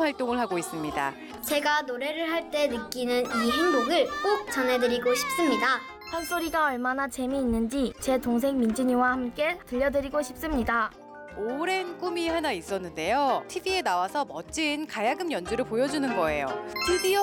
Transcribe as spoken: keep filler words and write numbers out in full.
활동을 하고 있습니다. 제가 노래를 할 때 느끼는 이 행복을 꼭 전해드리고 싶습니다. 판소리가 얼마나 재미있는지 제 동생 민진이와 함께 들려드리고 싶습니다. 오랜 꿈이 하나 있었는데요. 티비에 나와서 멋진 가야금 연주를 보여주는 거예요. 드디어